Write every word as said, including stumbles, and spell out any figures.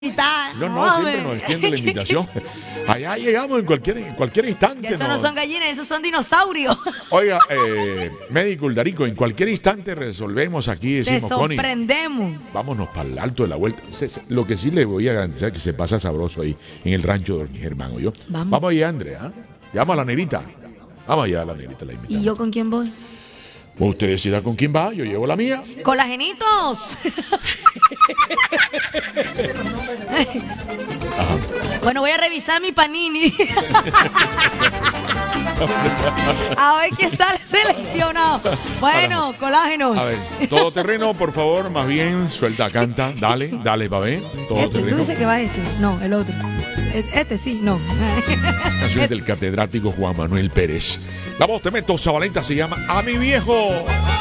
invitar. No, no, siempre nos extiende la invitación. Allá llegamos en cualquier, en cualquier instante. Eso no nos... son gallinas, esos son dinosaurios. Oiga, eh, médico Uldarico, en cualquier instante resolvemos aquí, decimos, Te Connie, sorprendemos. vámonos para el alto de la vuelta. Se- se- Lo que sí le voy a garantizar es que se pasa sabroso ahí, en el rancho de Don Germán, ¿oyó? Vamos. Vamos allá, Andrea. Llama a la negrita. Vamos allá a la negrita, la invitamos. ¿Y yo con quién voy? Pues usted decida con quién va, yo llevo la mía. ¡Colagenitos! Ajá. Bueno, voy a revisar mi panini. A ver qué sale seleccionado. Bueno, colágenos. A ver, todo terreno, por favor, más bien, suelta, canta, dale, dale, pa' ver. Todo Este, tú terreno. dices que va este. No, el otro. Este sí, no. Canciones del catedrático Juan Manuel Pérez. La voz de Meto Zabaleta se llama A mi viejo.